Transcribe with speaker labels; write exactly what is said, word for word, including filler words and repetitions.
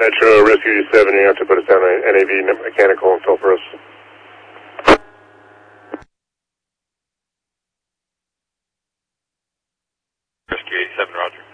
Speaker 1: Metro, Rescue seven, you have to put us down on N A V mechanical and fill for us.
Speaker 2: Rescue eighty-seven, roger.